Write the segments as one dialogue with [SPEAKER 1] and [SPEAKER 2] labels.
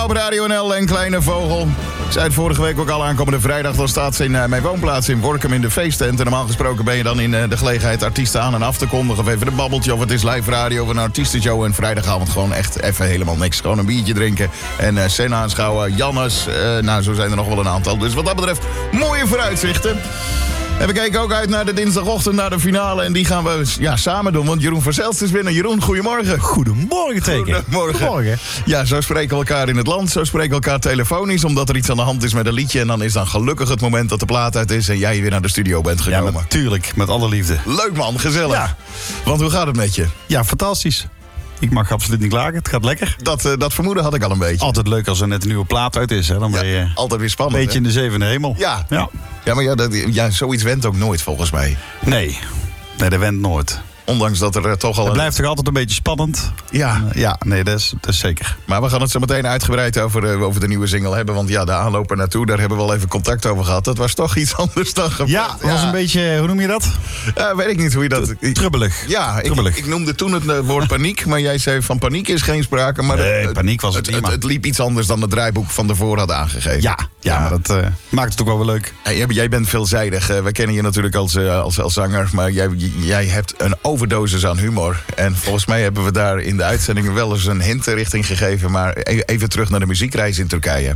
[SPEAKER 1] op Radio NL en Kleine Vogel. Ik zei het vorige week ook al, aankomende vrijdag. Dan staat ze in mijn woonplaats in Workum in de feesttent. En normaal gesproken ben je dan in de gelegenheid artiesten aan en af te kondigen. Of even een babbeltje, of het is live radio of een artiestenshow. En vrijdagavond gewoon echt even helemaal niks. Gewoon een biertje drinken en scène aanschouwen. Jannes, zo zijn er nog wel een aantal. Dus wat dat betreft, mooie vooruitzichten. En we kijken ook uit naar de dinsdagochtend, naar de finale. En die gaan we samen doen, want Jeroen van Zelst is binnen. Jeroen, goedemorgen.
[SPEAKER 2] Goedemorgen, teken.
[SPEAKER 1] Goedemorgen. Ja, zo spreken we elkaar in het land. Zo spreken we elkaar telefonisch, omdat er iets aan de hand is met een liedje. En dan is dan gelukkig het moment dat de plaat uit is en jij weer naar de studio bent gekomen.
[SPEAKER 2] Ja, natuurlijk. Met alle liefde.
[SPEAKER 1] Leuk man, gezellig.
[SPEAKER 2] Ja.
[SPEAKER 1] Want hoe gaat het met je?
[SPEAKER 2] Ja, fantastisch. Ik mag absoluut niet klagen. Het gaat lekker.
[SPEAKER 1] Dat vermoeden had ik al een beetje.
[SPEAKER 2] Altijd leuk als er net een nieuwe plaat uit is. Hè. Dan ben je
[SPEAKER 1] altijd weer spannend.
[SPEAKER 2] Een beetje
[SPEAKER 1] hè?
[SPEAKER 2] in de zevende hemel.
[SPEAKER 1] Ja, maar zoiets went ook nooit volgens mij.
[SPEAKER 2] Nee, dat went nooit.
[SPEAKER 1] Ondanks dat er toch al...
[SPEAKER 2] Het blijft toch altijd een beetje spannend?
[SPEAKER 1] Ja.
[SPEAKER 2] Dat is zeker.
[SPEAKER 1] Maar we gaan het zo meteen uitgebreid over de nieuwe single hebben. Want de aanloop er naartoe, daar hebben we al even contact over gehad. Dat was toch iets anders dan gepland.
[SPEAKER 2] Ja, dat was een beetje, hoe noem je dat?
[SPEAKER 1] Weet ik niet hoe je dat...
[SPEAKER 2] Trubbelig.
[SPEAKER 1] Ja, ik noemde toen het woord paniek. Maar jij zei van paniek is geen sprake. Maar
[SPEAKER 2] nee, paniek was het niet.
[SPEAKER 1] Het liep iets anders dan het draaiboek van tevoren had aangegeven.
[SPEAKER 2] Ja, maar dat maakt het ook wel weer leuk.
[SPEAKER 1] Jij bent veelzijdig. We kennen je natuurlijk als zanger. Maar jij hebt een overdosis aan humor. En volgens mij hebben we daar in de uitzending wel eens een hint richting gegeven. Maar even terug naar de muziekreis in Turkije.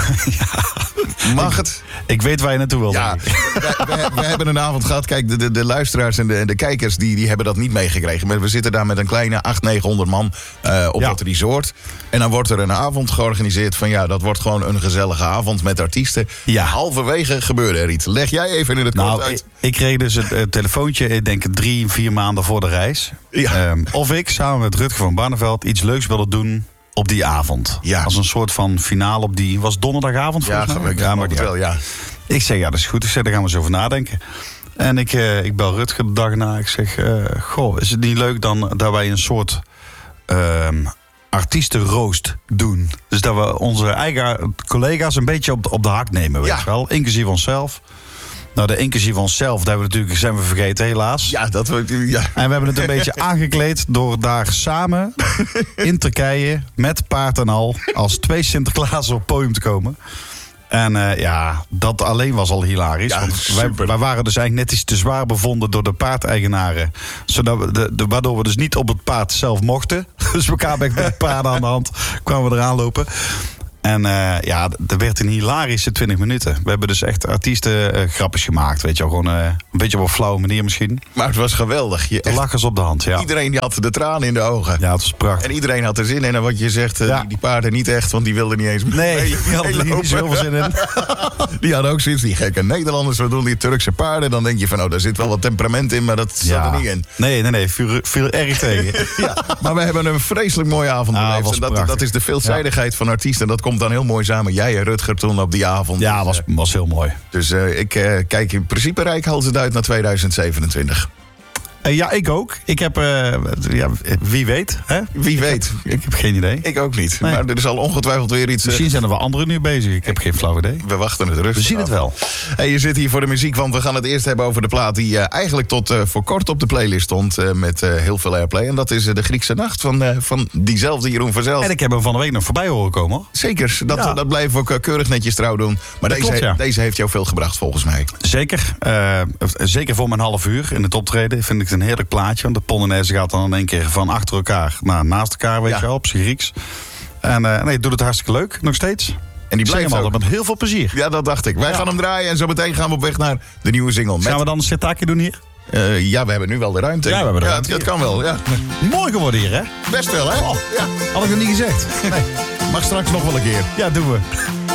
[SPEAKER 1] Mag het?
[SPEAKER 2] Ik weet waar je naartoe wil.
[SPEAKER 1] Ja, we hebben een avond gehad. Kijk, de luisteraars en de kijkers die hebben dat niet meegekregen. Maar we zitten daar met een kleine 800-900 man op dat resort. En dan wordt er een avond georganiseerd van dat wordt gewoon een gezellige avond met artiesten. Ja. Halverwege gebeurde er iets. Leg jij even in het kort uit.
[SPEAKER 2] Ik kreeg dus het telefoontje, ik denk 3-4 maanden voor de reis. Ja. Of ik samen met Rutger van Barneveld iets leuks wilde doen op die avond. Ja. Als een soort van finale op die... Was donderdagavond volgens mij?
[SPEAKER 1] Ja, maar wel, ja.
[SPEAKER 2] Ik zeg, dat is goed. Ik zeg, daar gaan we eens over nadenken. En ik bel Rutger de dag na. Ik zeg, is het niet leuk dan dat wij een soort artiestenroost doen? Dus dat we onze eigen collega's een beetje op de hak nemen, weet je wel? Inclusief onszelf. Nou, de inclusief onszelf, daar zijn we vergeten, helaas.
[SPEAKER 1] Ja, En
[SPEAKER 2] we hebben het een beetje aangekleed door daar samen in Turkije, met paard en al, als 2 Sinterklaas op het podium te komen. En dat alleen was al hilarisch.
[SPEAKER 1] Ja,
[SPEAKER 2] want wij waren dus eigenlijk net iets te zwaar bevonden door de paardeigenaren. Waardoor we dus niet op het paard zelf mochten. Dus we kwamen met paarden aan de hand, kwamen we eraan lopen. En er werd een hilarische 20 minuten. We hebben dus echt artiestengrapjes gemaakt. Weet je wel, gewoon een beetje op een flauwe manier misschien.
[SPEAKER 1] Maar het was geweldig.
[SPEAKER 2] De lachers op de hand, ja.
[SPEAKER 1] Iedereen die had de tranen in de ogen.
[SPEAKER 2] Ja, het was prachtig.
[SPEAKER 1] En iedereen had er zin in. En wat je zegt, die paarden niet echt, want die wilden niet eens
[SPEAKER 2] Nee, die hadden er niet zoveel zin in.
[SPEAKER 1] Die hadden ook zoiets, die gekke Nederlanders, we doen die Turkse paarden. Dan denk je van, daar zit wel wat temperament in, maar dat zat er niet in.
[SPEAKER 2] Nee, viel erg tegen.
[SPEAKER 1] Maar we hebben een vreselijk mooie avond beleefd. En dat is de veelzijdigheid van artiesten. En dat komt dan heel mooi samen. Jij en Rutger toen op die avond.
[SPEAKER 2] Ja, was heel mooi.
[SPEAKER 1] Dus ik kijk in principe reikhalzend uit naar 2027.
[SPEAKER 2] Ja, ik ook. Ik heb, wie weet. Hè?
[SPEAKER 1] Wie weet.
[SPEAKER 2] Ik heb geen idee.
[SPEAKER 1] Ik ook niet. Nee. Maar er is al ongetwijfeld weer iets...
[SPEAKER 2] Misschien zijn er wel anderen nu bezig. Ik heb geen flauw idee.
[SPEAKER 1] We wachten het rustig.
[SPEAKER 2] We zien het wel.
[SPEAKER 1] Hey, je zit hier voor de muziek, want we gaan het eerst hebben over de plaat die eigenlijk tot voor kort op de playlist stond met heel veel airplay. En dat is de Griekse Nacht van diezelfde Jeroen van Zelst.
[SPEAKER 2] En ik heb hem van de week nog voorbij horen komen.
[SPEAKER 1] Zeker. Dat blijven we ook keurig netjes trouw doen. Maar deze heeft jou veel gebracht volgens mij.
[SPEAKER 2] Zeker. Zeker voor mijn half uur in het optreden vind ik het een heerlijk plaatje. Want de Polonaise gaat dan in één keer van achter elkaar naar naast elkaar, weet je wel, op zijn Grieks. En het doet het hartstikke leuk, nog steeds.
[SPEAKER 1] En die blijft
[SPEAKER 2] altijd met heel veel plezier.
[SPEAKER 1] Ja, dat dacht ik. Wij gaan hem draaien en zo meteen gaan we op weg naar de nieuwe single.
[SPEAKER 2] Gaan we dan een sirtaki doen hier?
[SPEAKER 1] Ja, we hebben nu wel de ruimte.
[SPEAKER 2] Ja, we hebben de ruimte.
[SPEAKER 1] Het kan wel, ja.
[SPEAKER 2] Mooi geworden hier, hè?
[SPEAKER 1] Best wel, hè?
[SPEAKER 2] Oh, ja. Had ik nog niet gezegd. Nee.
[SPEAKER 1] Mag straks nog wel een keer.
[SPEAKER 2] Ja, doen we.